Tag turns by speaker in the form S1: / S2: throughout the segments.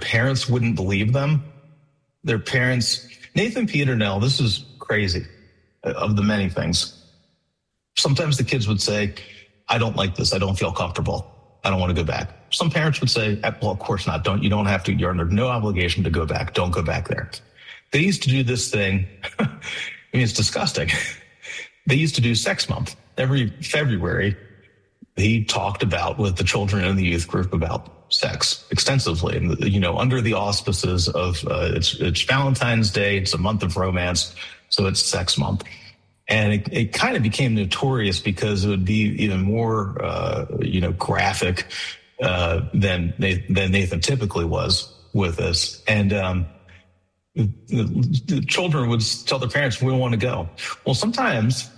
S1: parents wouldn't believe them. Their parents, Nathan Peternell, this is crazy, of the many things. Sometimes the kids would say, I don't like this. I don't feel comfortable. I don't want to go back. Some parents would say, well, of course not. You don't have to. You're under no obligation to go back. Don't go back there. They used to do this thing. I mean, it's disgusting. They used to do Sex Month. Every February, he talked about with the children in the youth group about sex extensively, and, you know, under the auspices of it's Valentine's Day. It's a month of romance. So it's Sex Month. And it kind of became notorious because it would be even more, graphic than Nathan typically was with this. And the children would tell their parents, we don't want to go. Well, sometimes,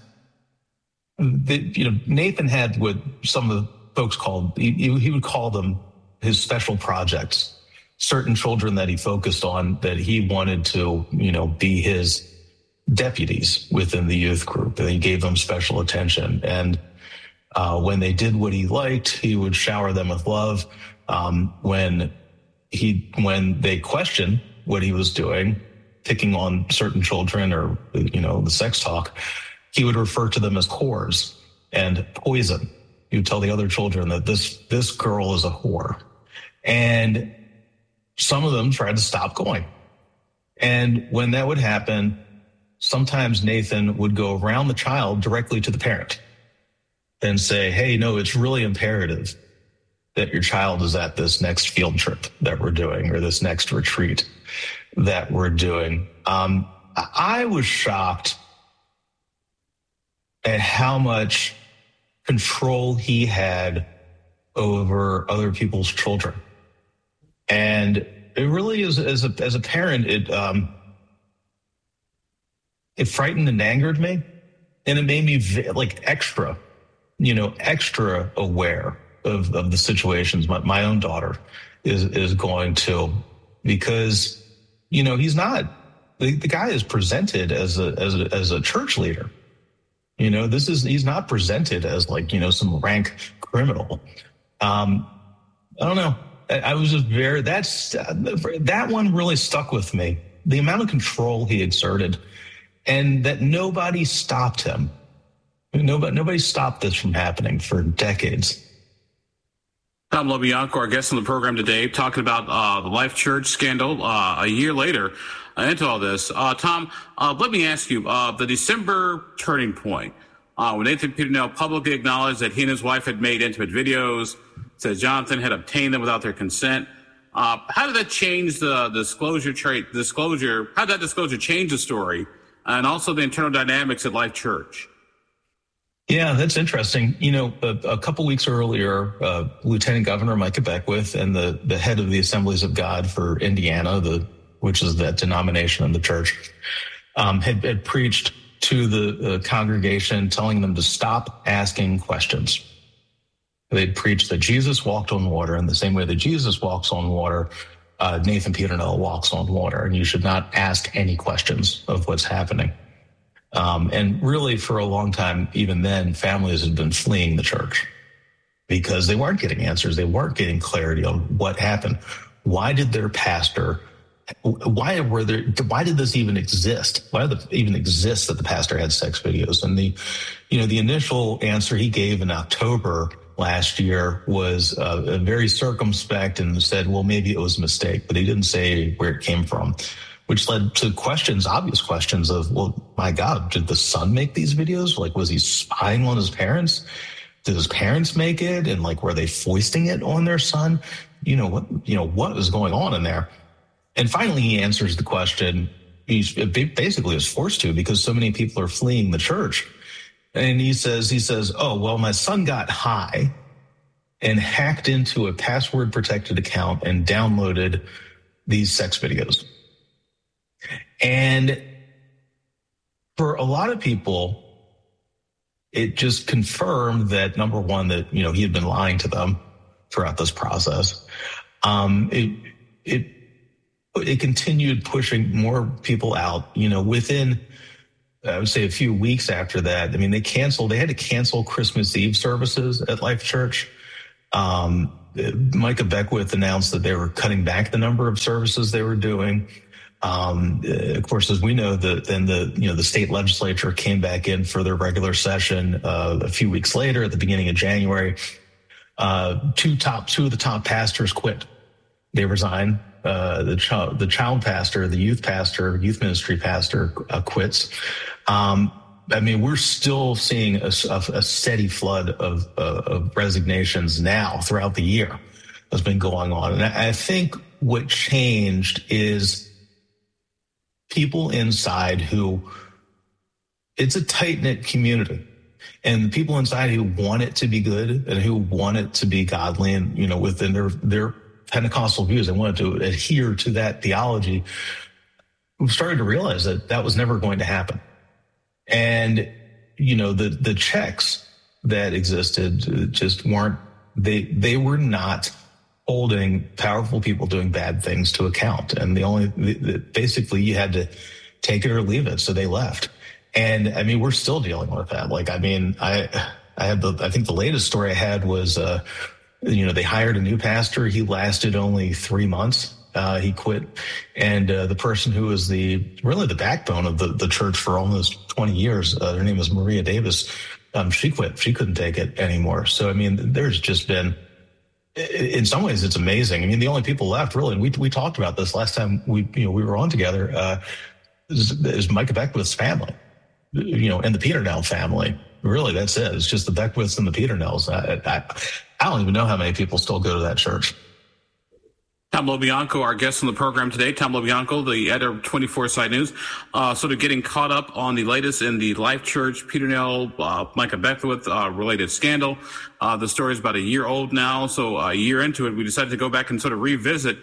S1: Nathan had what some of the folks called, he would call them his special projects, certain children that he focused on that he wanted to, be his deputies within the youth group, and he gave them special attention. And when they did what he liked, he would shower them with love. When they questioned what he was doing, picking on certain children or the sex talk, he would refer to them as whores and poison. He would tell the other children that this girl is a whore, and some of them tried to stop going. And when that would happen, sometimes Nathan would go around the child directly to the parent and say, hey, no, it's really imperative that your child is at this next field trip that we're doing or this next retreat that we're doing. I was shocked at how much control he had over other people's children. And it really is, as a parent, it frightened and angered me, and it made me extra aware of the situations my own daughter is going to, because he's not, the guy is presented as a church leader. He's not presented as some rank criminal. I don't know. I was just that one really stuck with me. The amount of control he exerted, and that nobody stopped him. Nobody stopped this from happening for decades.
S2: Tom LoBianco, our guest on the program today, talking about the Life Church scandal a year later into all this. Tom, let me ask you, the December turning point, when Nathan Peternell publicly acknowledged that he and his wife had made intimate videos, said Jonathan had obtained them without their consent. How did that change the disclosure? How did that disclosure change the story and also the internal dynamics at Life Church?
S1: Yeah, that's interesting. A couple weeks earlier, Lieutenant Governor Micah Beckwith and the head of the Assemblies of God for Indiana, which is that denomination in the church, had preached to the congregation, telling them to stop asking questions. They'd preached that Jesus walked on water, in the same way that Jesus walks on water, Nathan Peternell walks on water, and you should not ask any questions of what's happening. And really, for a long time, even then, families had been fleeing the church because they weren't getting answers. They weren't getting clarity on what happened. Why did their pastor? Why did this even exist? Why did it even exist that the pastor had sex videos? And the initial answer he gave in October last year was very circumspect and said, well, maybe it was a mistake, but he didn't say where it came from, which led to obvious questions of, well, my God, did the son make these videos? Was he spying on his parents? Did his parents make it? And were they foisting it on their son? What was going on in there? And finally, he answers the question. He basically was forced to, because so many people are fleeing the church. And he says, oh, well, my son got high and hacked into a password protected account and downloaded these sex videos. And for a lot of people, it just confirmed that, number one, that, he had been lying to them throughout this process. It continued pushing more people out, within, I would say, a few weeks after that. I mean, they had to cancel Christmas Eve services at Life Church. Micah Beckwith announced that they were cutting back the number of services they were doing. Of course, as we know, the state legislature came back in for their regular session a few weeks later, at the beginning of January. Two of the top pastors quit. They resigned. The child pastor, the youth ministry pastor quits. We're still seeing a steady flood of resignations now throughout the year that's been going on. And I think what changed is people inside it's a tight-knit community, and the people inside who want it to be good and who want it to be godly and, within their Pentecostal views, and wanted to adhere to that theology, we've started to realize that was never going to happen. And, the checks that existed just weren't, they were not holding powerful people doing bad things to account. And basically you had to take it or leave it. So they left. And we're still dealing with that. I think the latest story I had was, they hired a new pastor. He lasted only 3 months. He quit. And the person who was really the backbone of the church for almost 20 years, her name is Maria Davis. She quit. She couldn't take it anymore. So, there's just been, in some ways, it's amazing. The only people left, really, and we talked about this last time we were on together, is Micah Beckwith's family, and the Peternell family. Really, that's it. It's just the Beckwiths and the Peternells. I don't even know how many people still go to that church.
S2: Tom LoBianco, our guest on the program today. Tom LoBianco, the editor of 24 Site News, sort of getting caught up on the latest in the Life Church Peternell Micah Beckwith related scandal. The story is about a year old now, so a year into it, we decided to go back and sort of revisit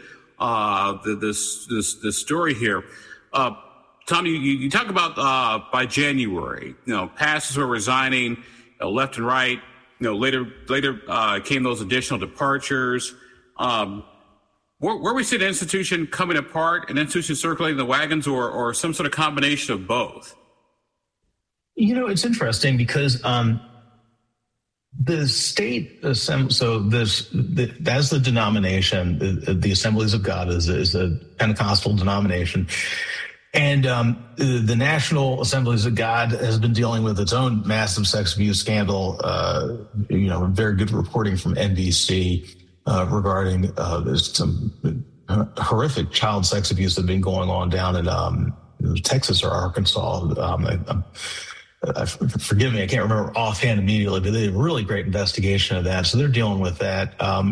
S2: this story here. Tom, you talk about by January, pastors were resigning left and right. Later came those additional departures. Were we see the institution coming apart, an institution circulating the wagons, or some sort of combination of both?
S1: It's interesting because the state assembly, that's the denomination. The Assemblies of God is a Pentecostal denomination. And the National Assemblies of God has been dealing with its own massive sex abuse scandal. Very good reporting from NBC regarding some horrific child sex abuse that had been going on down in Texas or Arkansas. Forgive me, I can't remember offhand immediately, but they did a really great investigation of that. So they're dealing with that.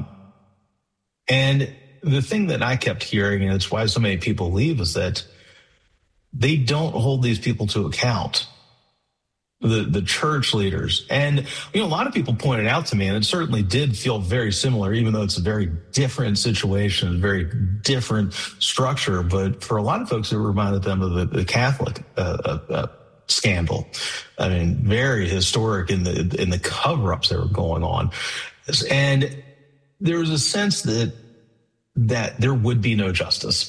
S1: And the thing that I kept hearing, and it's why so many people leave, is that they don't hold these people to account, the church leaders. And, a lot of people pointed out to me, and it certainly did feel very similar, even though it's a very different situation, a very different structure. But for a lot of folks, it reminded them of the Catholic scandal. Very historic in the cover-ups that were going on. And there was a sense that there would be no justice.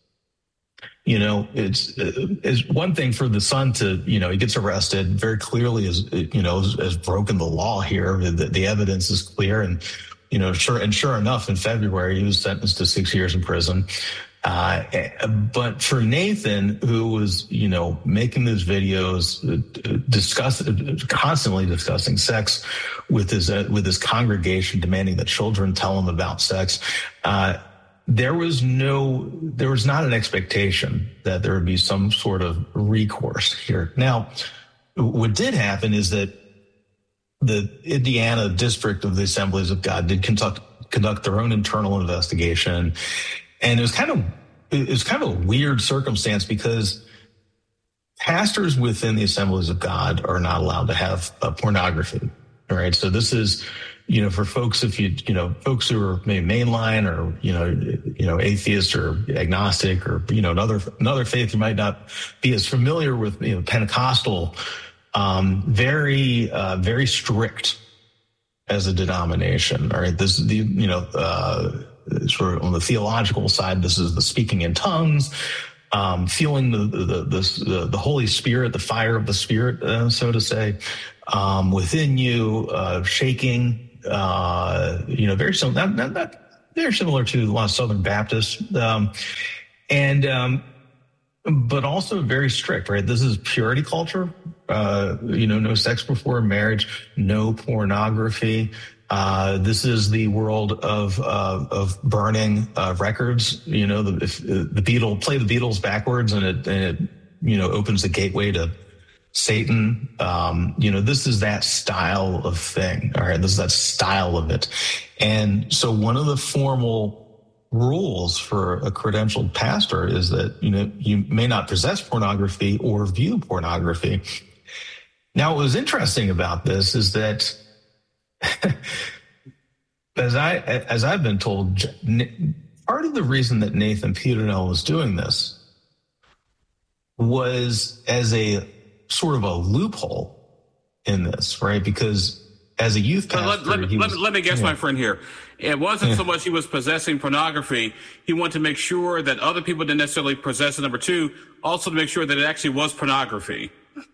S1: It's one thing for the son to, he gets arrested, very clearly has broken the law here. The evidence is clear. And, sure enough, in February, he was sentenced to 6 years in prison. But for Nathan, who was, making these videos, constantly discussing sex with his congregation, demanding that children tell him about sex, there was not an expectation that there would be some sort of recourse here. Now, what did happen is that the Indiana district of the Assemblies of God did conduct their own internal investigation. And it was kind of a weird circumstance because pastors within the Assemblies of God are not allowed to have pornography. All right. So this is, for folks, folks who are maybe mainline or, atheist or agnostic or, another faith you might not be as familiar with, Pentecostal, very, very strict as a denomination. All right. This is sort of on the theological side, this is the speaking in tongues, feeling the Holy Spirit, the fire of the Spirit, so to say, within you, shaking, very similar, not very similar to a lot of Southern Baptists, but also very strict, right? This is purity culture. No sex before marriage, no pornography. This is the world of burning records. If the Beatles backwards, and it opens the gateway to Satan. This is that style of thing. All right, this is that style of it. And so one of the formal rules for a credentialed pastor is that you may not possess pornography or view pornography. Now, what was interesting about this is that, as I've been told, part of the reason that Nathan Peternell was doing this was as a sort of a loophole in this, right? Because as a youth pastor,
S2: let me guess, my friend here. It wasn't so much he was possessing pornography. He wanted to make sure that other people didn't necessarily possess it. Number two, also to make sure that it actually was pornography.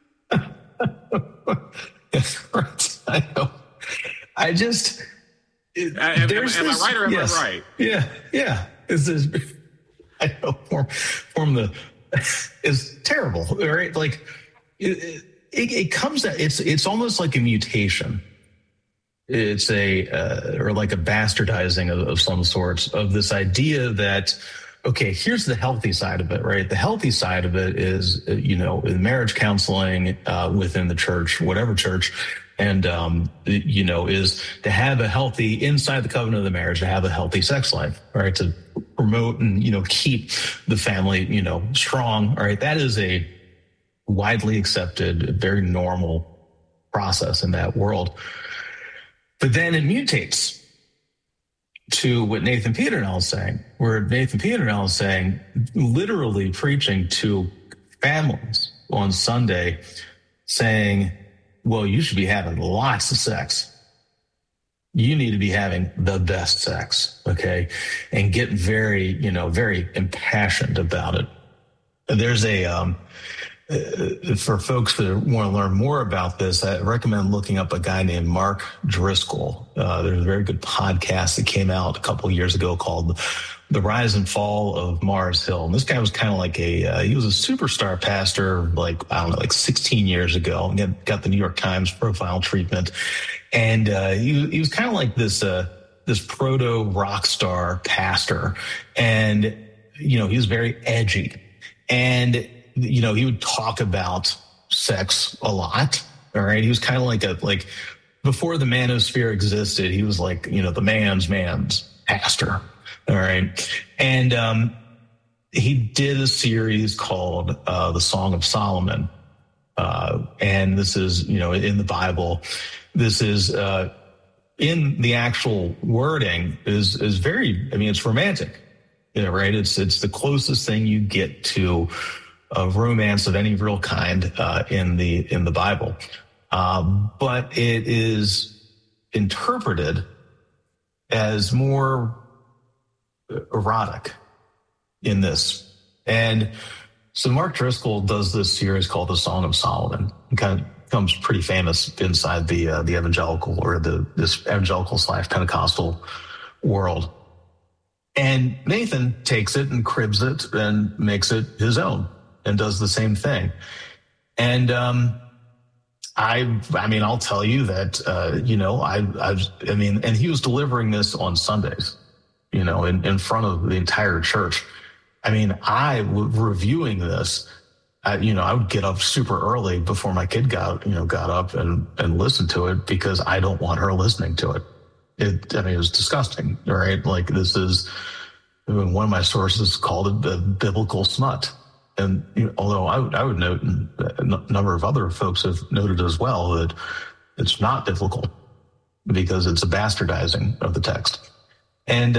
S1: I know. I just...
S2: am I right or am I right?
S1: Yeah. I know. Form the is terrible, right? Like it comes out. It's almost like a mutation. It's or like a bastardizing of some sorts of this idea that, okay, here's the healthy side of it, right? The healthy side of it is, in marriage counseling within the church, whatever church, and, is to have a healthy, inside the covenant of the marriage, to have a healthy sex life, right? To promote and, keep the family, strong, all right? That is a widely accepted, very normal process in that world. But then it mutates to what Nathan Peternell is saying, where Nathan Peternell is saying, literally preaching to families on Sunday, saying, well, you should be having lots of sex. You need to be having the best sex, okay? And get very, very impassioned about it. And there's for folks that want to learn more about this, I recommend looking up a guy named Mark Driscoll. There's a very good podcast that came out a couple of years ago called The Rise and Fall of Mars Hill. And this guy was kind of like he was a superstar pastor, like 16 years ago, and got the New York Times profile treatment. And he was kind of like this proto rock star pastor. And, he was very edgy. And he would talk about sex a lot. All right. He was kind of like before the manosphere existed, he was like, the man's pastor. All right. And he did a series called The Song of Solomon. And this is, in the Bible. This is in the actual wording is very, it's romantic. Right. It's the closest thing you get to a romance of any real kind in the Bible, but it is interpreted as more erotic in this. And so Mark Driscoll does this series called The Song of Solomon. It kind of becomes pretty famous inside the evangelical or this evangelical / Pentecostal world. And Nathan takes it and cribs it and makes it his own, and does the same thing. And I'll tell you that and he was delivering this on Sundays, in front of the entire church. Reviewing this, I would get up super early before my kid got up and listened to it, because I don't want her listening to it. It was disgusting, right? Like, this is, one of my sources called it the biblical smut. And although I would note, and a number of other folks have noted as well, that it's not biblical, because it's a bastardizing of the text. And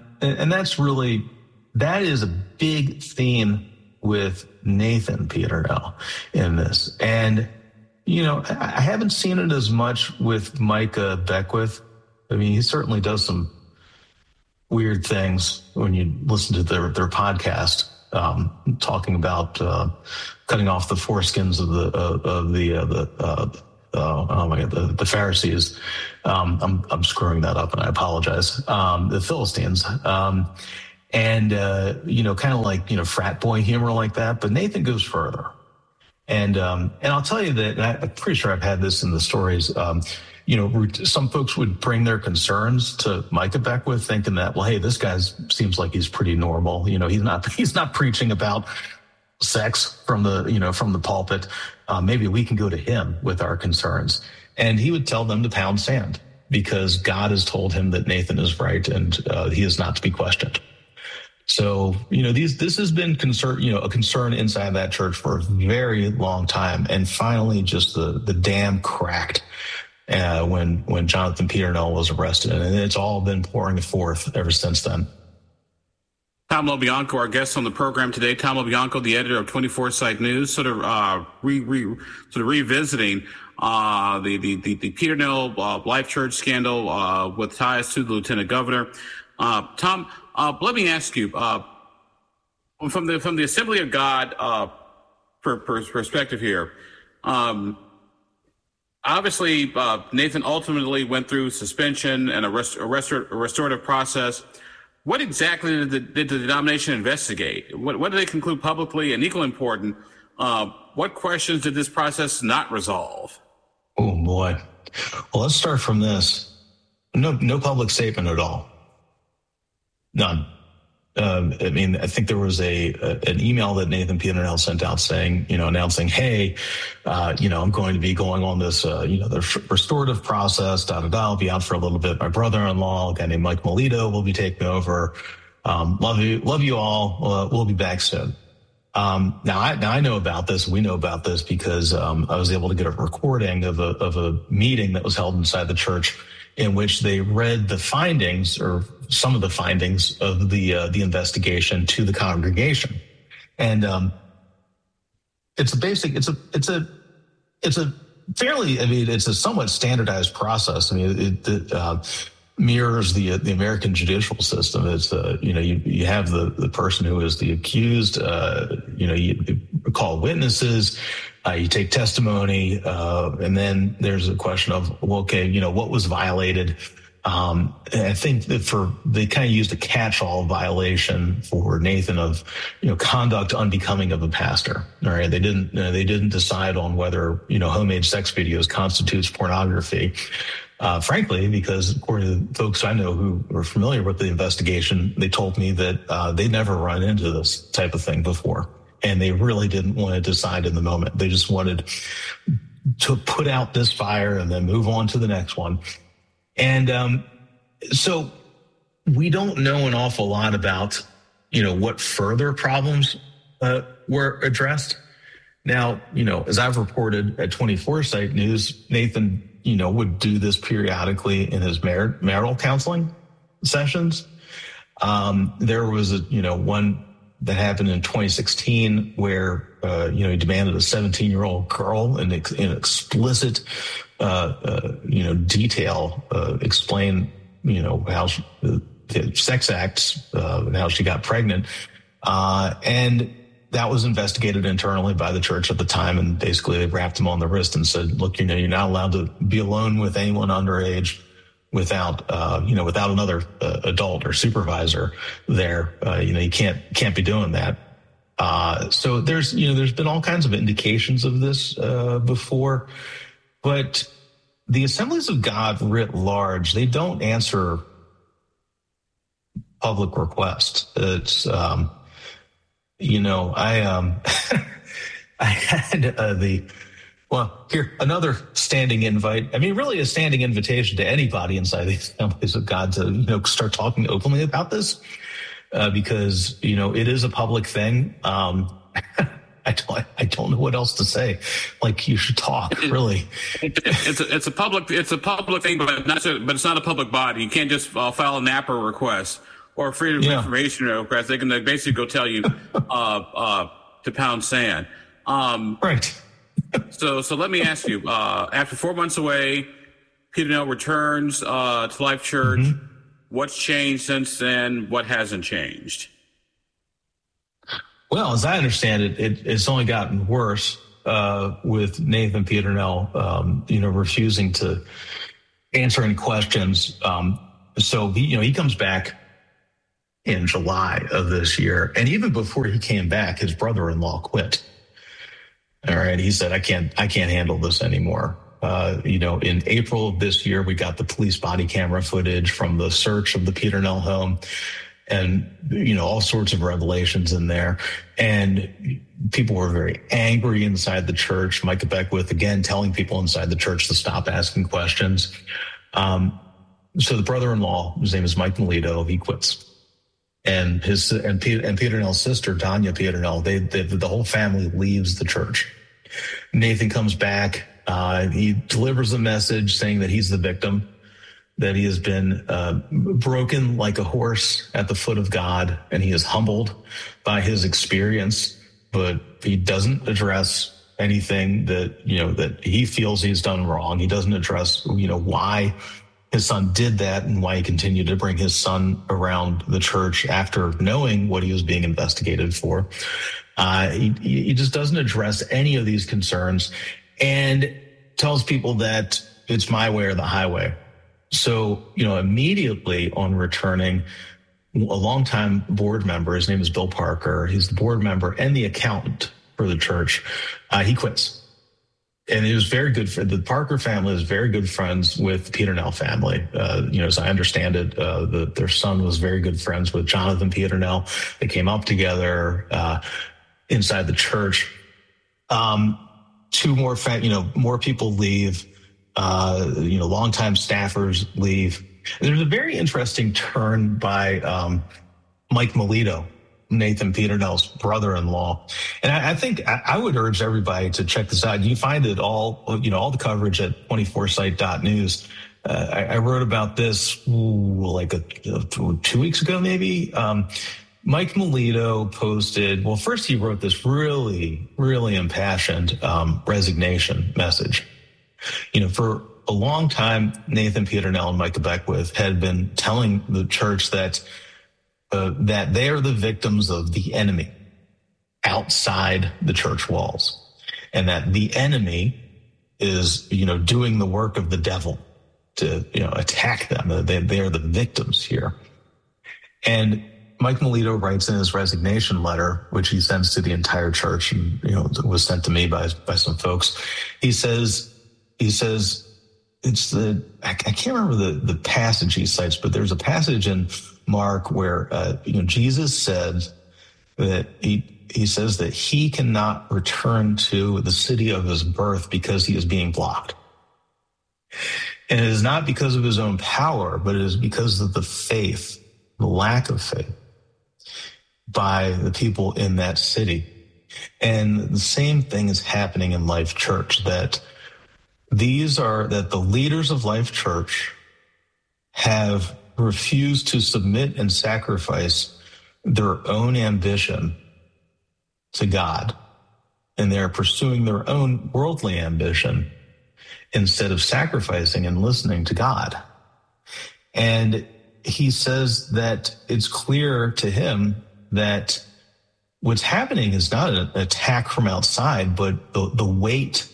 S1: that is a big theme with Nathan Peternell in this. And, I haven't seen it as much with Micah Beckwith. He certainly does some weird things when you listen to their podcast. Talking about cutting off the foreskins oh my God, the Pharisees. I'm screwing that up, and I apologize. The Philistines. And kind of like, frat boy humor like that. But Nathan goes further. And I'll tell you that, and I'm pretty sure I've had this in the stories. Some folks would bring their concerns to Micah Beckwith, thinking that, well, hey, this guy seems like he's pretty normal. He's not preaching about sex from the pulpit. Maybe we can go to him with our concerns. And he would tell them to pound sand, because God has told him that Nathan is right, and he is not to be questioned. So, this has been a concern inside that church for a very long time. And finally, just the dam cracked when Jonathan Peternell was arrested. And it's all been pouring forth ever since then.
S2: Tom LoBianco, our guest on the program today. Tom LoBianco, the editor of 24 Site News, sort of revisiting the Peternell Life Church scandal with ties to the lieutenant governor. Tom, let me ask you, from the Assembly of God perspective here, obviously Nathan ultimately went through suspension and a restorative process. What exactly did the denomination investigate? What did they conclude publicly? And equally important, what questions did this process not resolve?
S1: Oh boy! Well, let's start from this. No public statement at all. None. I think there was an email that Nathan Peternell sent out saying, announcing, hey, I'm going to be going on this, the restorative process, I'll be out for a little bit. My brother-in-law, a guy named Mike Melito, will be taking over. Love you all. We'll be back soon. Now I know about this. We know about this because I was able to get a recording of a meeting that was held inside the church in which they read the findings, or some of the findings, of the investigation to the congregation. And it's a fairly, it's a somewhat standardized process. it mirrors the American judicial system. It's you have the person who is the accused. You call witnesses. You take testimony, and then there's a question of, well, okay, what was violated? And I think that they kind of used a catch-all violation for Nathan of, conduct unbecoming of a pastor. All right, they didn't decide on whether homemade sex videos constitutes pornography. Frankly, because according to folks I know who are familiar with the investigation, they told me that they'd never run into this type of thing before. And they really didn't want to decide in the moment. They just wanted to put out this fire and then move on to the next one. And so we don't know an awful lot about, what further problems were addressed. Now, as I've reported at 24 Site News, Nathan, would do this periodically in his marital counseling sessions. There was one that happened in 2016 where, he demanded a 17-year-old girl in explicit, detail, explain, how the sex acts, and how she got pregnant. And that was investigated internally by the church at the time. And basically they wrapped him on the wrist and said, look, you're not allowed to be alone with anyone underage without another adult or supervisor there. You can't be doing that. So there's been all kinds of indications of this before, but the Assemblies of God writ large, they don't answer public requests. It's, I had here, another standing invite. Really a standing invitation to anybody inside the Assemblies of God to, start talking openly about this, because, it is a public thing. I don't know what else to say. Like, you should talk, really.
S2: It's a public thing, but it's not a public body. You can't just file a NAPR request or a freedom of information request. They can basically go tell you to pound sand.
S1: Right.
S2: So let me ask you, after 4 months away, Peternell returns to Life Church. Mm-hmm. What's changed since then? What hasn't changed?
S1: Well, as I understand it, it's only gotten worse. with Nathan Pieternel, refusing to answer any questions. So he comes back in July of this year. And even before he came back, his brother-in-law quit. All right. He said, I can't handle this anymore. In April of this year, we got the police body camera footage from the search of the Pieternel home and, all sorts of revelations in there. And people were very angry inside the church. Micah Beckwith, again, telling people inside the church to stop asking questions. So the brother-in-law, his name is Mike Melito, he quits. And Pieternel's sister, Tanya Pieternel, the whole family leaves the church. Nathan comes back. He delivers a message saying that he's the victim, that he has been broken like a horse at the foot of God, and he is humbled by his experience, but he doesn't address anything that he feels he's done wrong. He doesn't address, why his son did that and why he continued to bring his son around the church after knowing what he was being investigated for. He just doesn't address any of these concerns and tells people that it's my way or the highway. So, immediately on returning, a longtime board member, his name is Bill Parker, he's the board member and the accountant for the church, he quits. And it was very good for the Parker family is very good friends with the Pieternel family. As I understand it, their son was very good friends with Jonathan Pieternel. They came up together inside the church. Two more, more people leave. Longtime staffers leave. And there's a very interesting turn by Mike Melito, Nathan Pieternel's brother-in-law. And I think I would urge everybody to check this out. You find it all the coverage at 24site.news. I wrote about this 2 weeks ago, maybe. Mike Melito posted, well, first he wrote this really, really impassioned resignation message. For a long time, Nathan Pieternel and Micah Beckwith had been telling the church that they are the victims of the enemy outside the church walls, and that the enemy is, doing the work of the devil to, attack them. They are the victims here. And Mike Melito writes in his resignation letter, which he sends to the entire church and, was sent to me by some folks. He says I can't remember the passage he cites, but there's a passage in Mark where, Jesus said that he says that he cannot return to the city of his birth because he is being blocked. And it is not because of his own power, but it is because of the lack of faith by the people in that city. And the same thing is happening in Life Church, that the leaders of Life Church have refused to submit and sacrifice their own ambition to God. And they're pursuing their own worldly ambition instead of sacrificing and listening to God. And he says that it's clear to him that what's happening is not an attack from outside, but the weight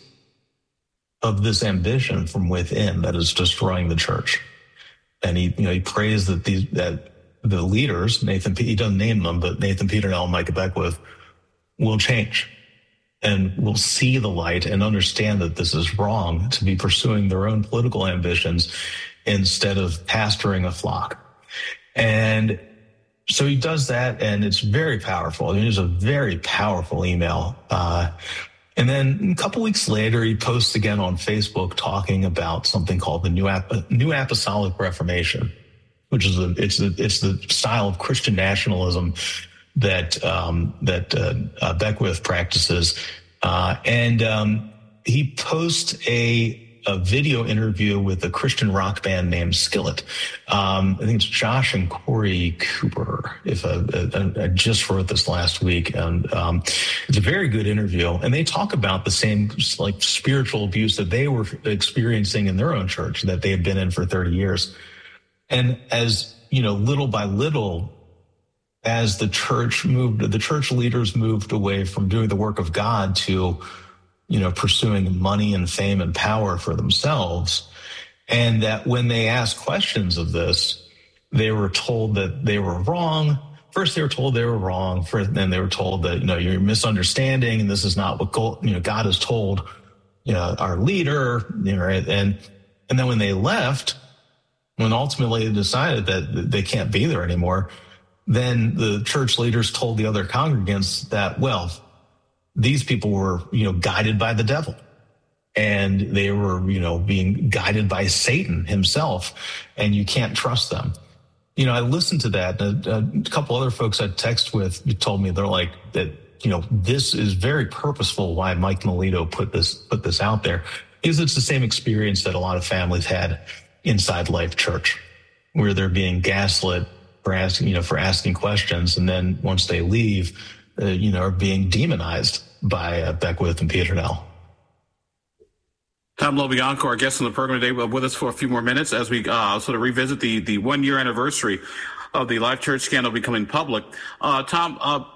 S1: of this ambition from within that is destroying the church. And he prays that the leaders, he doesn't name them, but Nathan Pieternel and Micah Beckwith will change and will see the light and understand that this is wrong to be pursuing their own political ambitions instead of pastoring a flock. And so he does that, and it's very powerful. It's a very powerful email. And then a couple weeks later, he posts again on Facebook talking about something called the New Apostolic Reformation, which is it's the style of Christian nationalism that Beckwith practices. And he posts a video interview with a Christian rock band named Skillet. I think it's Josh and Corey Cooper. I just wrote this last week, and it's a very good interview. And they talk about the same spiritual abuse that they were experiencing in their own church that they had been in for 30 years. And as little by little, as the church leaders moved away from doing the work of God to pursuing money and fame and power for themselves. And that when they asked questions of this, they were told that they were wrong. First, they were told they were wrong. Then they were told that, you're misunderstanding and this is not what God has told our leader. Right? And then when they left, when ultimately they decided that they can't be there anymore, then the church leaders told the other congregants that, well, these people were, guided by the devil. And they were, being guided by Satan himself, and you can't trust them. I listened to that. A couple other folks I text with told me they're like that. This is very purposeful. Why Mike Melito put this out there is it's the same experience that a lot of families had inside Life Church, where they're being gaslit for asking questions, and then once they leave, are being demonized by Beckwith and Peternell.
S2: Tom LoBianco, our guest on the program today, with us for a few more minutes as we sort of revisit the 1 year anniversary of the Life Church scandal becoming public. Tom,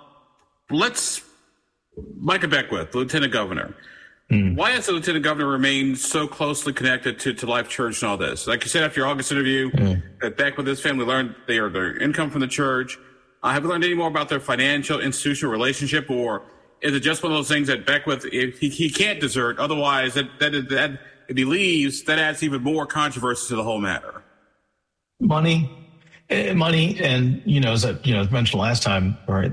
S2: Micah Beckwith, Lieutenant Governor. Why has the Lieutenant Governor remained so closely connected to Life Church and all this? Like you said after your August interview, that Beckwith and his family learned their income from the church. Have you learned any more about their financial institutional relationship, or is it just one of those things that Beckwith, if he can't desert, otherwise that if he leaves, that adds even more controversy to the whole matter?
S1: Money, and as I mentioned last time, right?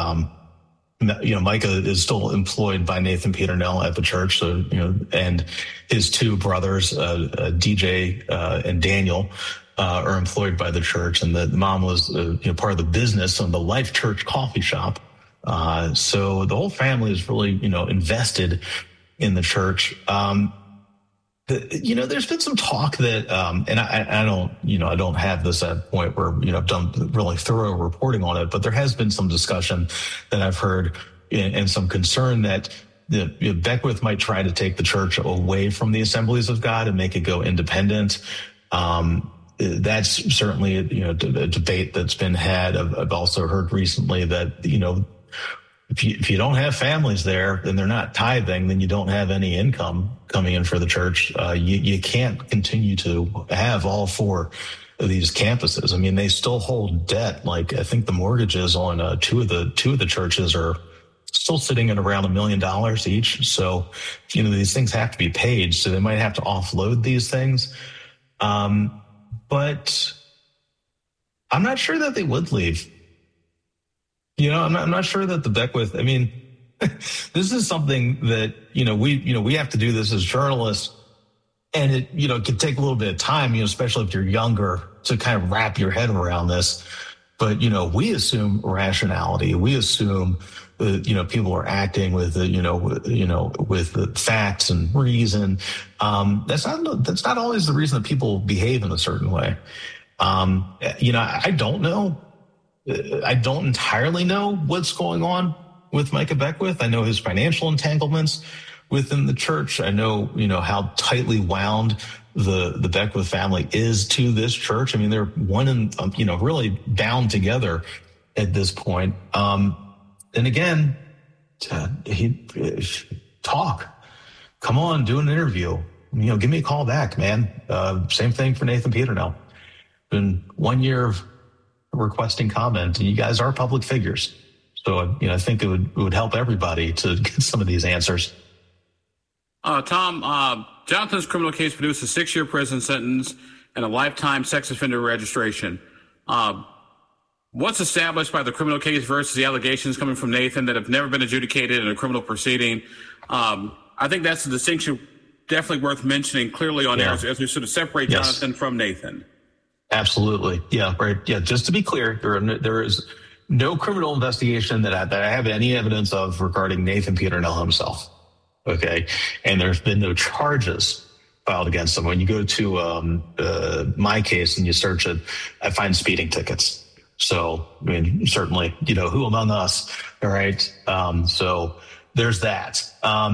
S1: Micah is still employed by Nathan Peternell at the church, so and his two brothers, DJ and Daniel, are employed by the church, and the mom was part of the business on the Life Church coffee shop. So the whole family is really, invested in the church. There's been some talk that, and I don't have this at a point where, I've done really thorough reporting on it, but there has been some discussion that I've heard and some concern that Beckwith might try to take the church away from the Assemblies of God and make it go independent. That's certainly, a debate that's been had. I've also heard recently that, if you don't have families there and they're not tithing, then you don't have any income coming in for the church. You can't continue to have all four of these campuses. I mean, they still hold debt. Like, I think the mortgages on two of the churches are still sitting at around $1 million each. So, these things have to be paid. So they might have to offload these things. But I'm not sure that they would leave. I'm not sure that the Beckwith, this is something that, we have to do this as journalists, and it can take a little bit of time, especially if you're younger, to kind of wrap your head around this. But, we assume rationality. We assume that, people are acting with, with the facts and reason. That's not always the reason that people behave in a certain way. I don't know. I don't entirely know what's going on with Micah Beckwith. I know his financial entanglements within the church. I know, how tightly wound the Beckwith family is to this church. I mean, they're one and, really bound together at this point. And again, talk. Come on, do an interview. Give me a call back, man. Same thing for Nathan Peternell. Been 1 year of requesting comment, and you guys are public figures. So, I think it would help everybody to get some of these answers.
S2: Tom, Jonathan's criminal case produced a 6-year prison sentence and a lifetime sex offender registration. What's established by the criminal case versus the allegations coming from Nathan that have never been adjudicated in a criminal proceeding? I think that's a distinction definitely worth mentioning clearly on air as we sort of separate Jonathan from Nathan.
S1: Absolutely. Yeah. Right. Yeah. Just to be clear, there is no criminal investigation that I have any evidence of regarding Nathan Peternell himself. Okay. And there's been no charges filed against him. When you go to my case and you search it, I find speeding tickets. So, certainly, who among us? All right. So there's that.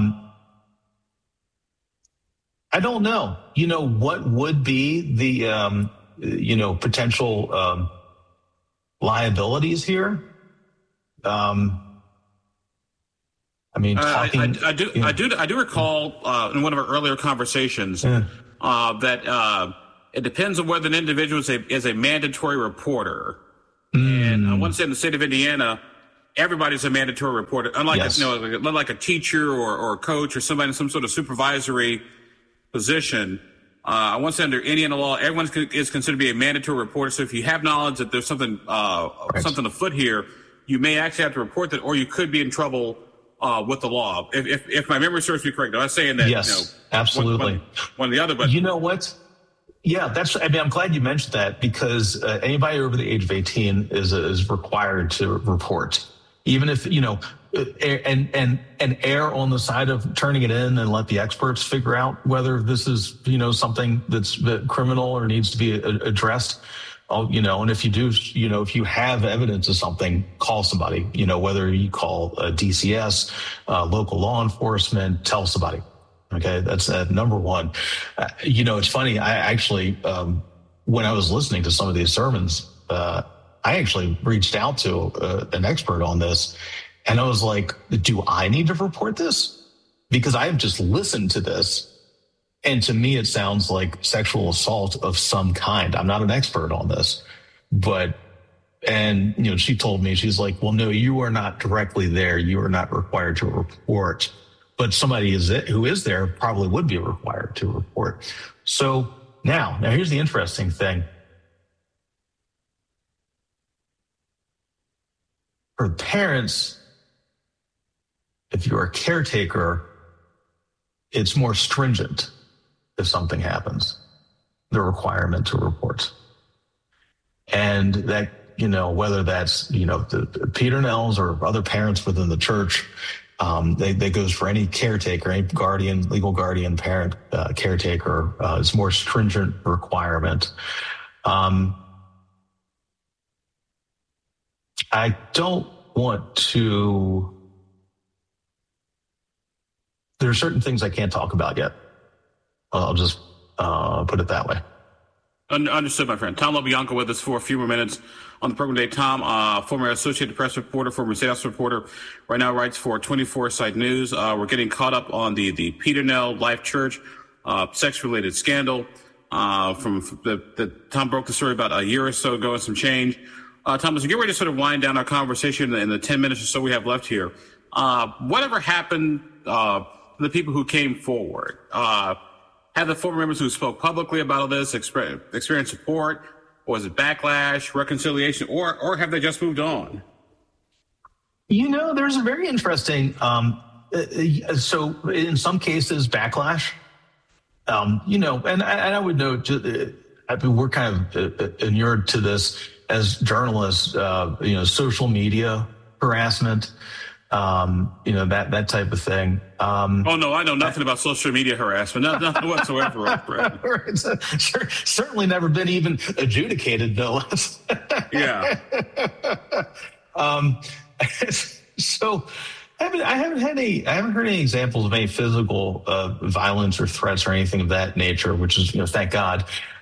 S1: I don't know. What would be the, potential liabilities here. I I mean, talking.
S2: I do recall in one of our earlier conversations that it depends on whether an individual is a mandatory reporter. And I want to say in the state of Indiana, everybody's a mandatory reporter, unlike like a teacher or a coach or somebody in some sort of supervisory position. I want to say under Indiana law, everyone is considered to be a mandatory reporter. So if you have knowledge that there's something something afoot here, you may actually have to report that, or you could be in trouble with the law. If my memory serves me correct, I'm not saying that.
S1: Yes, absolutely.
S2: One or the other, but
S1: you know what? Yeah, I'm glad you mentioned that, because anybody over the age of 18 is required to report, even if, and err on the side of turning it in and let the experts figure out whether this is, something that's criminal or needs to be addressed. And if you do, if you have evidence of something, call somebody, whether you call DCS, local law enforcement, tell somebody. Okay. That's number one. It's funny. I actually, when I was listening to some of these sermons, I actually reached out to an expert on this, and I was like, do I need to report this? Because I have just listened to this. And to me, it sounds like sexual assault of some kind. I'm not an expert on this, and she told me, she's like, well, no, you are not directly there. You are not required to report, but somebody who is there probably would be required to report. So now here's the interesting thing. For parents, if you're a caretaker, it's more stringent. If something happens, the requirement to report. And that, whether that's, the Peternells or other parents within the church, that goes for any caretaker, any guardian, legal guardian, parent, caretaker, it's more stringent requirement. I don't want to, there are certain things I can't talk about yet. I'll just put it that way.
S2: Understood, my friend. Tom LoBianco with us for a few more minutes on the program today. Tom, former Associated Press reporter, former State House reporter, right now writes for 24 Site News. We're getting caught up on the Peternell Life Church sex-related scandal from the Tom broke the story about a year or so ago and some change. Tom, as we get ready to sort of wind down our conversation in the 10 minutes or so we have left here, whatever happened to the people who came forward? Have the former members who spoke publicly about all this experienced support, or was it backlash, reconciliation, or have they just moved on?
S1: There's a very interesting, so in some cases, backlash, and I would note, we're kind of inured to this as journalists, social media harassment, that type of thing.
S2: Oh no, I know nothing about social media harassment, nothing whatsoever.
S1: Right. Certainly never been even adjudicated, no less.
S2: Yeah.
S1: So I haven't heard any examples of any physical violence or threats or anything of that nature, which is, thank God.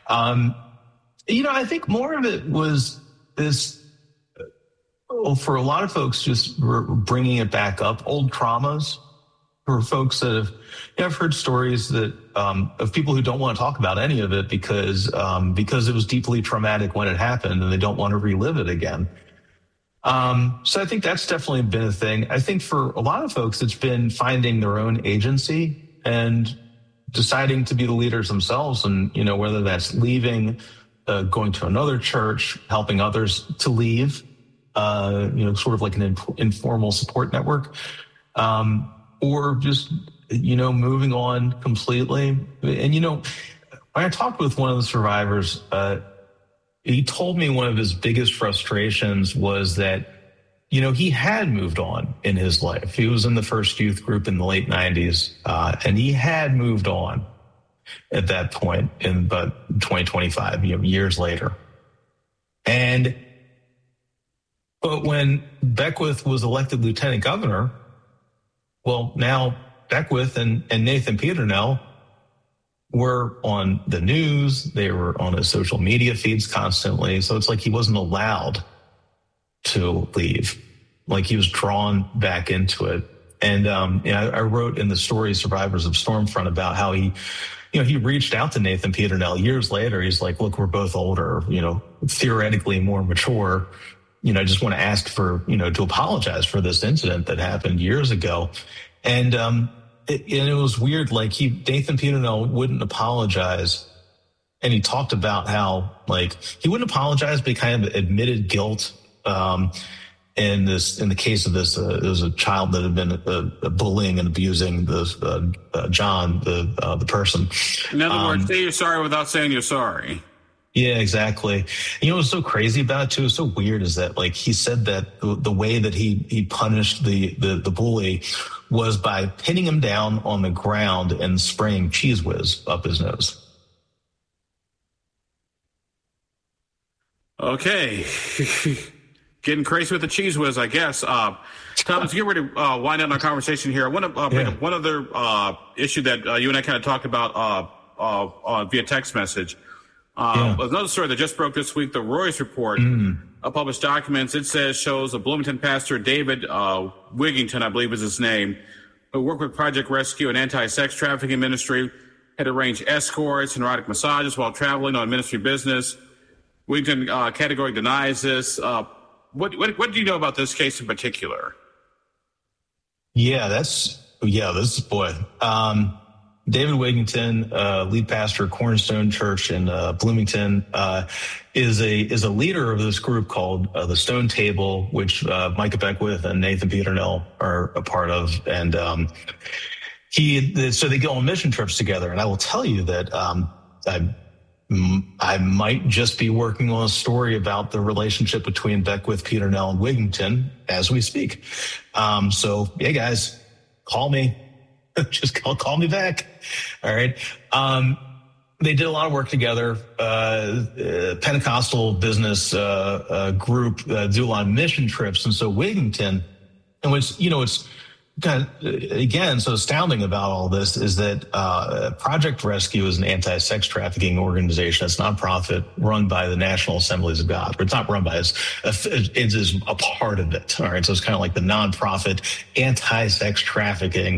S1: I think more of it was this. Well, for a lot of folks, just bringing it back up, old traumas. For folks that I've heard stories that of people who don't want to talk about any of it because it was deeply traumatic when it happened, and they don't want to relive it again. So I think that's definitely been a thing. I think for a lot of folks, it's been finding their own agency and deciding to be the leaders themselves, and whether that's leaving, going to another church, helping others to leave. Sort of like an informal support network, or just, moving on completely. And, when I talked with one of the survivors, he told me one of his biggest frustrations was that, he had moved on in his life. He was in the First Youth Group in the late 90s, and he had moved on at that point in 2025, years later. But when Beckwith was elected lieutenant governor, well, now Beckwith and Nathan Peternell were on the news. They were on his social media feeds constantly. So it's like he wasn't allowed to leave. Like he was drawn back into it. And I wrote in the story Survivors of Stormfront about how he reached out to Nathan Peternell years later. He's like, look, we're both older, theoretically more mature. I just want to ask for, to apologize for this incident that happened years ago. And it was weird. Like Nathan Peternell wouldn't apologize. And he talked about how he wouldn't apologize, but he kind of admitted guilt. In the case of this, it was a child that had been bullying and abusing John, the person.
S2: In other words, say you're sorry without saying you're sorry.
S1: Yeah, exactly. What's so crazy about it too, it's so weird, is that he said that the way that he punished the bully was by pinning him down on the ground and spraying Cheez Whiz up his nose.
S2: Okay. Getting crazy with the Cheez Whiz, I guess. Tom, let's get ready to wind down our conversation here. I want to bring up one other issue that you and I kind of talked about via text message. Another story that just broke this week, the Royce Report, published documents. It shows a Bloomington pastor, David Wigington, I believe is his name, who worked with Project Rescue and anti-sex trafficking ministry, had arranged escorts and erotic massages while traveling on ministry business. Wigington categorically denies this. What do you know about this case in particular?
S1: This boy. David Wigington, lead pastor, Cornerstone Church in Bloomington, is a leader of this group called the Stone Table, which Micah Beckwith and Nathan Peternell are a part of, and so they go on mission trips together. And I will tell you that I might just be working on a story about the relationship between Beckwith, Peternell, and Wigington as we speak. So, yeah, guys, call me. Just call me back. All right. They did a lot of work together. Pentecostal business group do a lot of mission trips. And so Wigington, and it's kind of, again, so astounding about all this is that Project Rescue is an anti-sex trafficking organization. It's a nonprofit run by the National Assemblies of God, but it's not run by it is a part of it. All right. So it's kind of like the nonprofit anti-sex trafficking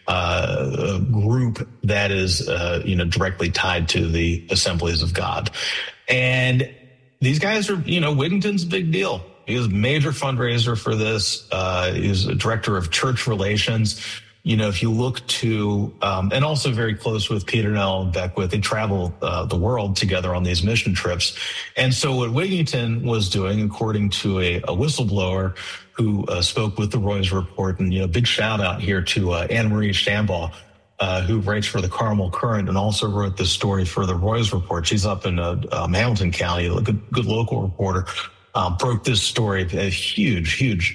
S1: group that is, directly tied to the Assemblies of God. And these guys are, Wigington's a big deal. He was a major fundraiser for this. He was a director of church relations. If you look to, and also very close with Peternell and Beckwith, they travel the world together on these mission trips. And so what Wigington was doing, according to a whistleblower who spoke with the Royce Report, and, big shout out here to Anne-Marie Shambaugh, who writes for the Carmel Current and also wrote this story for the Royce Report. She's up in Hamilton County, a good local reporter. Broke this story, a huge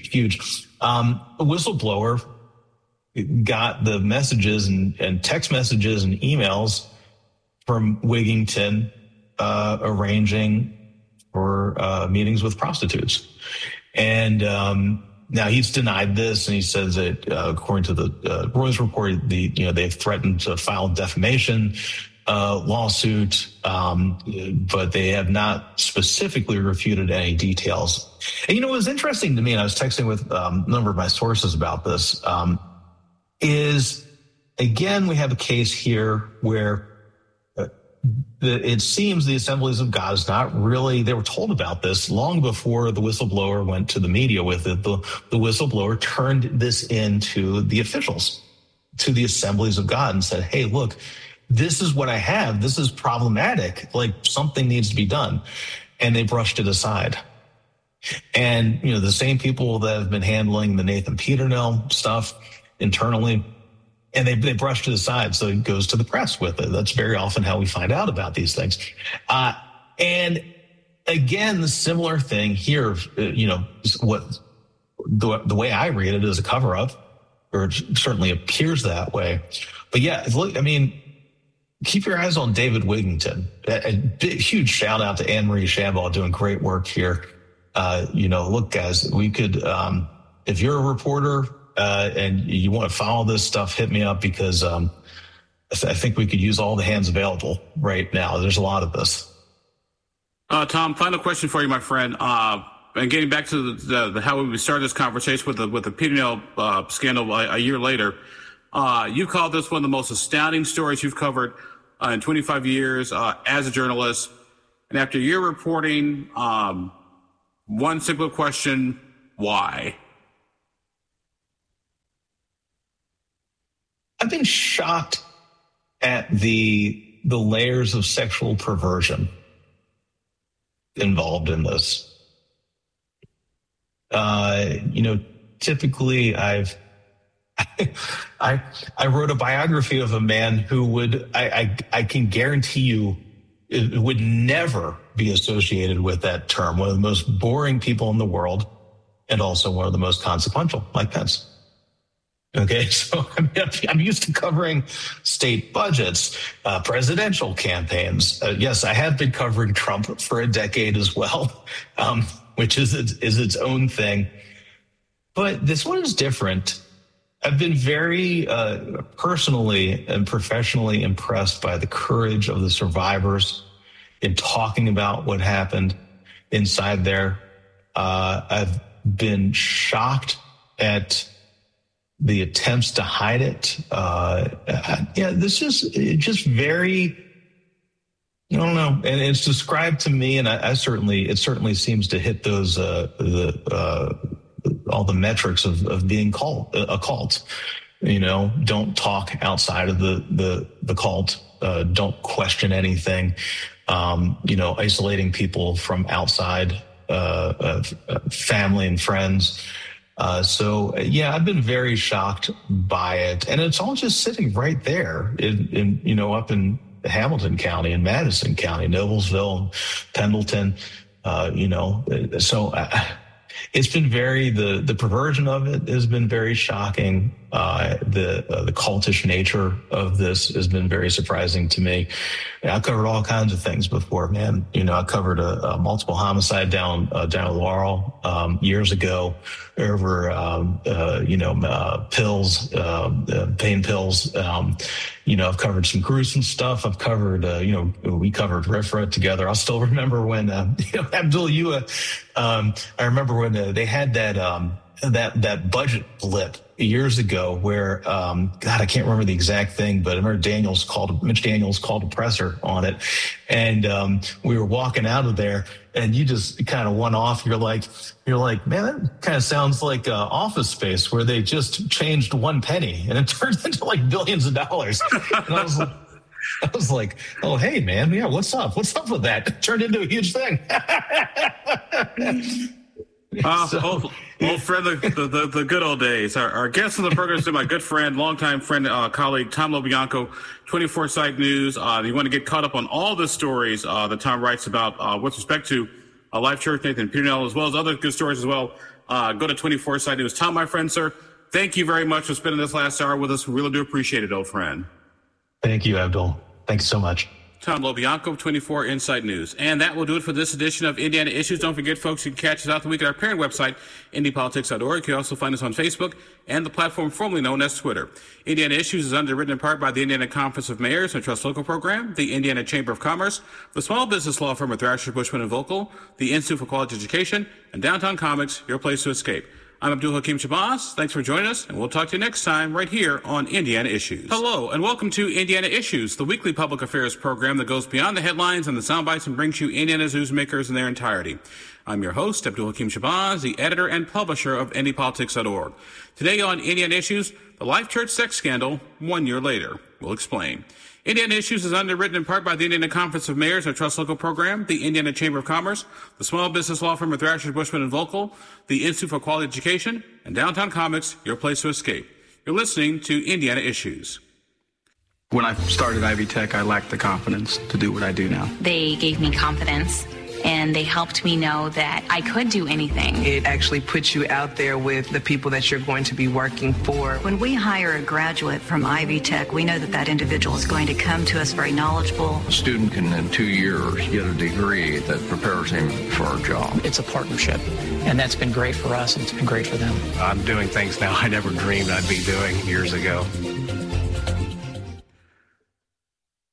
S1: whistleblower got the messages and text messages and emails from Wigington arranging for meetings with prostitutes. And now he's denied this, and he says that according to the Royce Report, they've threatened to file defamation lawsuit, but they have not specifically refuted any details. And it was interesting to me, and I was texting with a number of my sources about this, is, again, we have a case here where it seems the Assemblies of God is not really, they were told about this long before the whistleblower went to the media with it. The whistleblower turned this into the officials, to the Assemblies of God, and said, hey, look, this is what I have. This is problematic. Something needs to be done. And they brushed it aside. And, the same people that have been handling the Nathan Peternell stuff internally, and they brushed it aside. So it goes to the press with it. That's very often how we find out about these things. And again, the similar thing here, what the way I read it is a cover up, or it certainly appears that way. But yeah, look, keep your eyes on David Wigington. A big, huge shout out to Anne-Marie Shambaugh doing great work here. Look, guys, we could, if you're a reporter and you want to follow this stuff, hit me up, because I think we could use all the hands available right now. There's a lot of this.
S2: Tom, final question for you, my friend. and getting back to the how we started this conversation with the P&L scandal a year later, you called this one of the most astounding stories you've covered in 25 years as a journalist. And after your reporting, one simple question: why?
S1: I've been shocked at the layers of sexual perversion involved in this. Typically I wrote a biography of a man who I can guarantee you it would never be associated with that term. One of the most boring people in the world, and also one of the most consequential, Mike Pence. Okay, so I'm used to covering state budgets, presidential campaigns. Yes, I have been covering Trump for a decade as well, which is its own thing. But this one is different. I've been very personally and professionally impressed by the courage of the survivors in talking about what happened inside there. I've been shocked at the attempts to hide it. This is just very, I don't know. And it's described to me, and it certainly seems to hit those, all the metrics of being a cult. Don't talk outside of the cult. Don't question anything. Isolating people from outside, family and friends. I've been very shocked by it, and it's all just sitting right there up in Hamilton County and Madison County, Noblesville, Pendleton, it's been the perversion of it has been very shocking. The cultish nature of this has been very surprising to me. I've covered all kinds of things before, man. I covered a multiple homicide down Laurel years ago over pills, pain pills. I've covered some gruesome stuff. I've covered we covered RFRA together. I still remember when Abdul, I remember when they had that budget blip years ago where, I can't remember the exact thing, but I remember Mitch Daniels called a presser on it. And, we were walking out of there and you just kind of went off. You're like, man, that kind of sounds like Office Space where they just changed 1 penny and it turned into like billions of dollars. And I was like, oh, hey, man. Yeah. What's up? What's up with that? It turned into a huge thing.
S2: Old friend, the good old days. Our guest on the program is my good friend, longtime friend, colleague, Tom LoBianco, 24 Site News. You want to get caught up on all the stories that Tom writes about with respect to Life Church, Nathan P&L, as well as other good stories as well. Go to 24 Site News. Tom, my friend, sir, thank you very much for spending this last hour with us. We really do appreciate it, old friend.
S1: Thank you, Abdul. Thanks so much.
S2: Tom LoBianco, 24 Insight News. And that will do it for this edition of Indiana Issues. Don't forget, folks, you can catch us out the week at our parent website, IndyPolitics.org. You can also find us on Facebook and the platform formerly known as Twitter. Indiana Issues is underwritten in part by the Indiana Conference of Mayors and Trust Local Program, the Indiana Chamber of Commerce, the small business law firm of Thrasher, Bushman & Vocal, the Institute for Quality Education, and Downtown Comics, your place to escape. I'm Abdul Hakim Shabazz. Thanks for joining us, and we'll talk to you next time right here on Indiana Issues. Hello, and welcome to Indiana Issues, the weekly public affairs program that goes beyond the headlines and the sound bites and brings you Indiana's newsmakers in their entirety. I'm your host, Abdul Hakim Shabazz, the editor and publisher of IndyPolitics.org. Today on Indiana Issues, the Life Church sex scandal 1 year later. We'll explain. Indiana Issues is underwritten in part by the Indiana Conference of Mayors and Trust Local Program, the Indiana Chamber of Commerce, the small business law firm of Thrasher, Bushman & Vocal, the Institute for Quality Education, and Downtown Comics, your place to escape. You're listening to Indiana Issues.
S3: When I started Ivy Tech, I lacked the confidence to do what I do now.
S4: They gave me confidence, and they helped me know that I could do anything.
S5: It actually puts you out there with the people that you're going to be working for.
S6: When we hire a graduate from Ivy Tech, we know that that individual is going to come to us very knowledgeable.
S7: A student can in 2 years get a degree that prepares him for a job.
S8: It's a partnership, and that's been great for us, and it's been great for them.
S9: I'm doing things now I never dreamed I'd be doing years ago.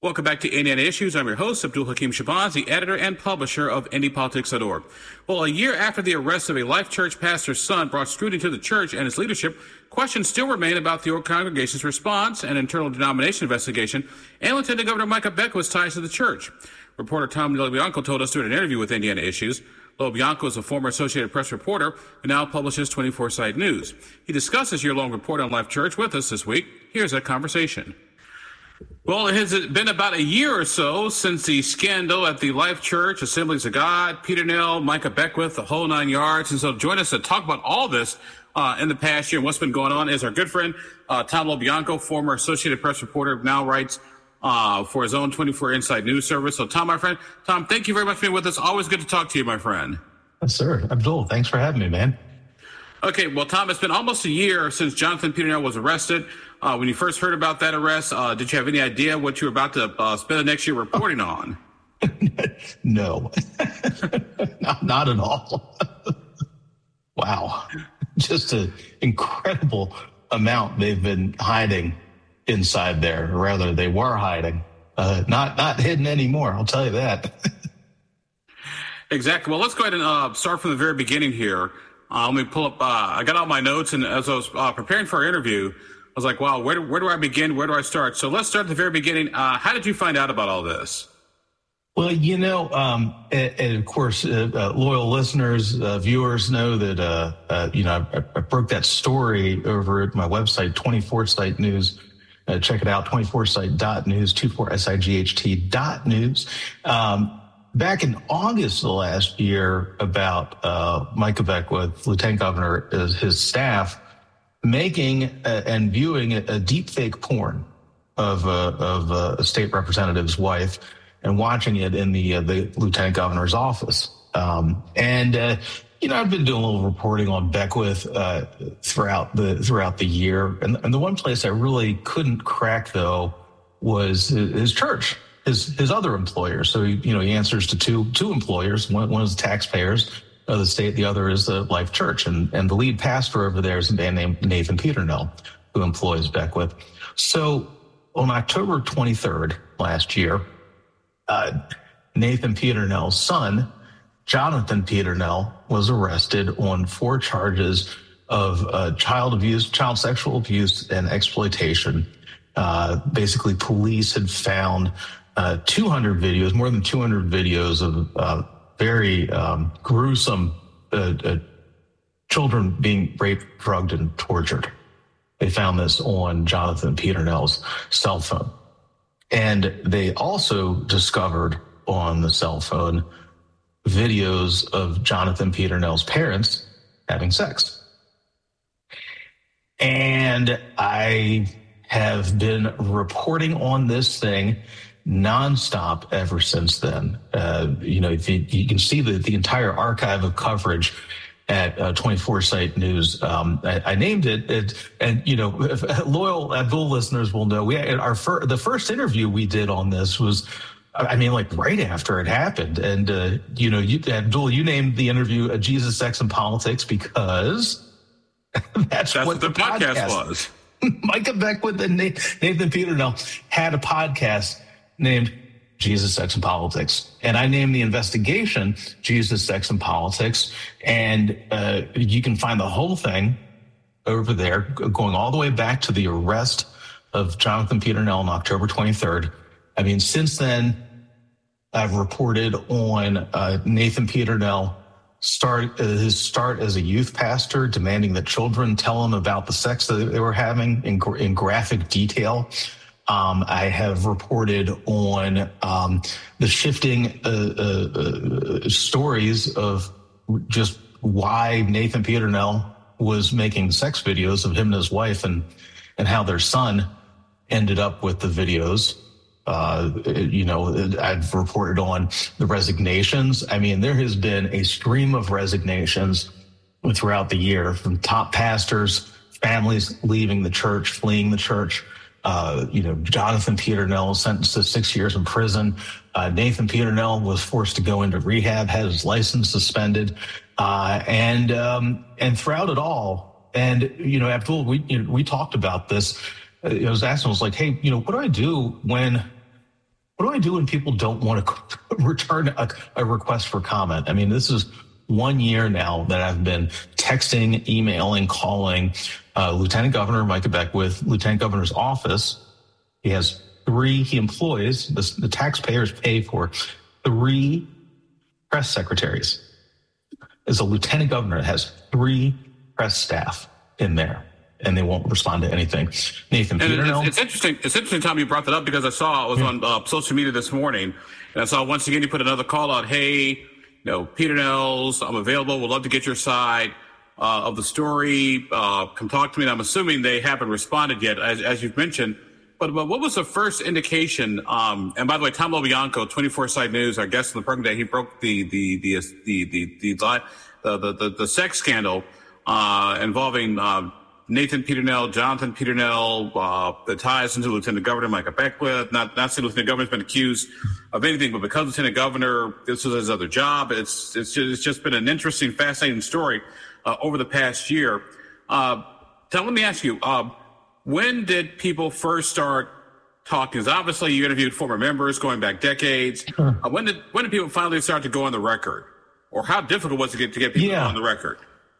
S2: Welcome back to Indiana Issues. I'm your host, Abdul Hakim Shabazz, the editor and publisher of IndyPolitics.org. Well, a year after the arrest of a Life Church pastor's son brought scrutiny to the church and its leadership, questions still remain about the congregation's response, an internal denomination investigation, and Lieutenant Governor Micah Beckwith's ties to the church. Reporter Tom LoBianco told us during an interview with Indiana Issues. LoBianco is a former Associated Press reporter who now publishes 24 Site News. He discussed his year-long report on Life Church with us this week. Here's that conversation. Well, it has been about a year or so since the scandal at the Life Church, Assemblies of God, Peter Nell, Micah Beckwith, the whole nine yards. And so join us to talk about all this in the past year and what's been going on is our good friend, Tom LoBianco, former Associated Press reporter, now writes for his own 24 Inside News service. So, Tom, my friend, Tom, thank you very much for being with us. Always good to talk to you, my friend.
S1: Yes, sir. Abdul, thanks for having me, man.
S2: Okay, well, Tom, it's been almost a year since Jonathan Peter Nell was arrested. When you first heard about that arrest, did you have any idea what you were about to spend the next year reporting on?
S1: No, not at all. Wow. Just an incredible amount they've been hiding inside there. Or rather, they were hiding. Not hidden anymore, I'll tell you that.
S2: Exactly. Well, let's go ahead and start from the very beginning here. Let me pull up. I got all my notes, and as I was preparing for our interview, I was like, wow, where do I begin? Where do I start? So let's start at the very beginning. How did you find out about all this?
S1: Well, and of course, loyal listeners, viewers know that, I broke that story over at my website, 24 Site News. Check it out, 24site.news, 24sight.news. Back in August of last year, about Micah Beckwith, Lieutenant Governor, his staff, making and viewing a deep fake porn of a state representative's wife and watching it in the Lieutenant Governor's office. I've been doing a little reporting on Beckwith throughout the year, and the one place I really couldn't crack though was his church, his other employer. So he answers to two employers. One is the taxpayers of the state, the other is the Life Church, and the lead pastor over there is a man named Nathan Peter Nell, who employs Beckwith. So on October 23rd last year, Nathan Peter Nell's son, Jonathan Peter Nell, was arrested on 4 charges of child abuse, child sexual abuse, and exploitation. Basically, police had found 200 videos, more than 200 videos of very gruesome children being raped, drugged, and tortured. They found this on Jonathan Peter Nell's cell phone. And they also discovered on the cell phone videos of Jonathan Peter Nell's parents having sex. And I have been reporting on this thing nonstop ever since then. You can see the entire archive of coverage at 24 Site News. I named it, and loyal Abdul listeners will know the first interview we did on this was, right after it happened. And Abdul, you named the interview "Jesus, Sex, and Politics" because that's what the podcast was. Micah Beckwith and Nathan Peter Nell had a podcast named Jesus, Sex, and Politics. And I named the investigation Jesus, Sex, and Politics. And you can find the whole thing over there, going all the way back to the arrest of Jonathan Peter Nell on October 23rd. Since then, I've reported on Nathan Peter Nell his start as a youth pastor, demanding that children tell him about the sex that they were having in graphic detail. I have reported on the shifting stories of just why Nathan Peter Nell was making sex videos of him and his wife, and how their son ended up with the videos. I've reported on the resignations. There has been a stream of resignations throughout the year from top pastors, families leaving the church, fleeing the church. Jonathan Peter Nell was sentenced to 6 years in prison. Nathan Peter Nell was forced to go into rehab, had his license suspended, and throughout it all. And Abdul, we talked about this. I was asking, I was like, hey, what do I do when what do I do when people don't want to return a request for comment? I mean, this is 1 year now that I've been texting, emailing, calling Lieutenant Governor Micah Beckwith, Lieutenant Governor's office. He employs, the taxpayers pay for 3 press secretaries. As a lieutenant governor that has 3 press staff in there, and they won't respond to anything. Nathan Peternell.
S2: It's interesting, Tom, you brought that up because I was on social media this morning, and I saw once again you put another call out. Hey, Peternells, I'm available. Would love to get your side of the story. Come talk to me. And I'm assuming they haven't responded yet, as you've mentioned. But what was the first indication? And by the way, Tom LoBianco, 24/7 News, our guest on the program today, he broke the sex scandal involving Nathan Peternell, Jonathan Peternell, the ties into Lieutenant Governor Micah Beckwith. Not saying Lieutenant Governor's been accused of anything, but because Lieutenant Governor, this was his other job. It's just been an interesting, fascinating story over the past year. Tom, let me ask you. When did people first start talking? Because obviously you interviewed former members going back decades. When did people finally start to go on the record? Or how difficult was it to get people on the record?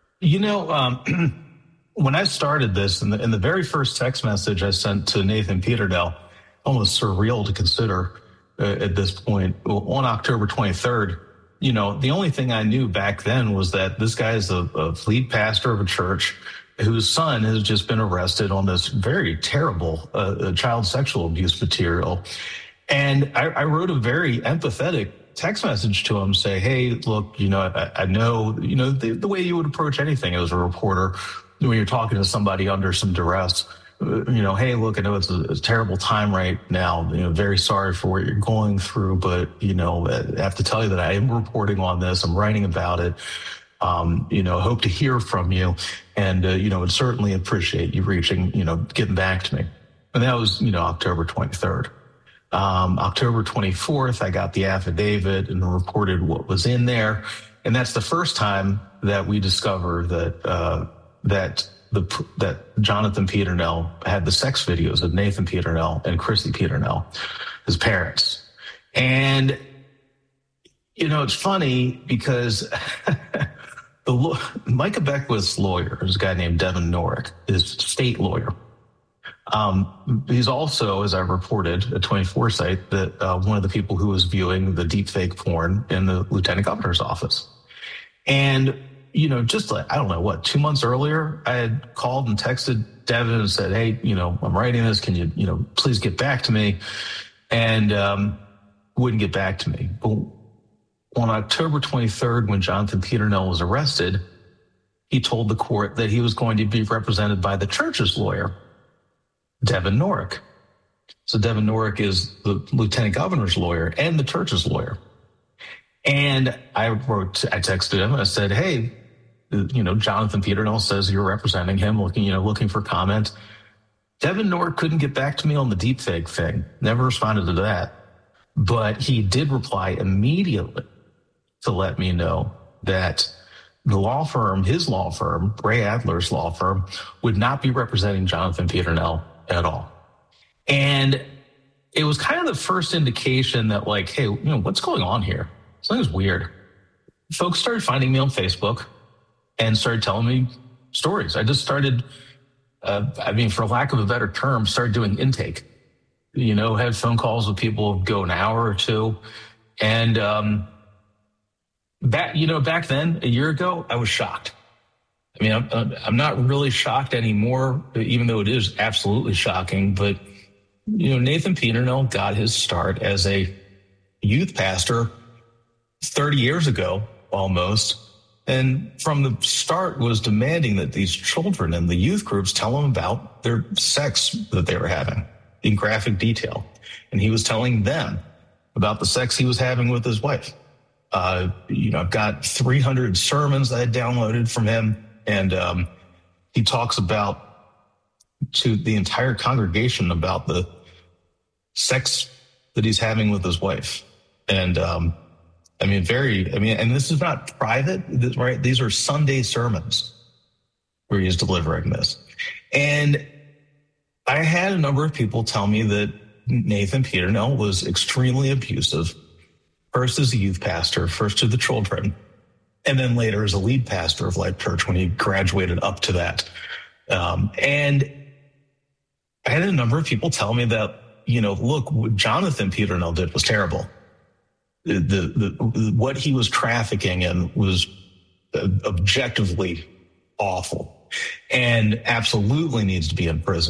S1: When I started this, in the very first text message I sent to Nathan Peternell, almost surreal to consider at this point, on October 23rd, the only thing I knew back then was that this guy is a lead pastor of a church whose son has just been arrested on this very terrible child sexual abuse material. And I wrote a very empathetic text message to him, say, hey, look, I know, the way you would approach anything as a reporter when you're talking to somebody under some duress, hey, look, I know it's a terrible time right now, very sorry for what you're going through, but, I have to tell you that I am reporting on this. I'm writing about it. Hope to hear from you, and, would certainly appreciate you getting back to me. And that was, October 23rd. October 24th, I got the affidavit and reported what was in there. And that's the first time that we discovered that Jonathan Peternell had the sex videos of Nathan Peternell and Chrissy Peternell, his parents. And, it's funny because Micah Beckwith's lawyer is a guy named Devin Norrick, his state lawyer. He's also, as I reported at 24 site, that one of the people who was viewing the deepfake porn in the lieutenant governor's office. And, just like, 2 months earlier, I had called and texted Devin and said, hey, I'm writing this. Can you, please get back to me? And wouldn't get back to me. But on October 23rd, when Jonathan Peternell was arrested, he told the court that he was going to be represented by the church's lawyer, Devin Norrick. So Devin Norrick is the lieutenant governor's lawyer and the church's lawyer. And I texted him and I said, hey, Jonathan Peternell says you're representing him, looking for comment. Devin Norrick couldn't get back to me on the deepfake thing. Never responded to that. But he did reply immediately to let me know that the law firm, his law firm, Ray Adler's law firm, would not be representing Jonathan Peternell at all. And it was kind of the first indication that, like, hey, what's going on here? Something's weird. Folks started finding me on Facebook and started telling me stories. I just started, for lack of a better term, started doing intake. Had phone calls with people, go an hour or two. And back then, a year ago, I was shocked. I'm not really shocked anymore, even though it is absolutely shocking. But, Nathan Peternell got his start as a youth pastor 30 years ago, almost. And from the start was demanding that these children and the youth groups tell him about their sex that they were having in graphic detail. And he was telling them about the sex he was having with his wife. I've got 300 sermons I had downloaded from him. And he talks about to the entire congregation about the sex that he's having with his wife. And and this is not private, right? These are Sunday sermons where he is delivering this. And I had a number of people tell me that Nathan Peternell was extremely abusive, first as a youth pastor, first to the children, and then later as a lead pastor of Life Church when he graduated up to that. And I had a number of people tell me that, look, what Jonathan Peternell did was terrible. What he was trafficking in was objectively awful and absolutely needs to be in prison.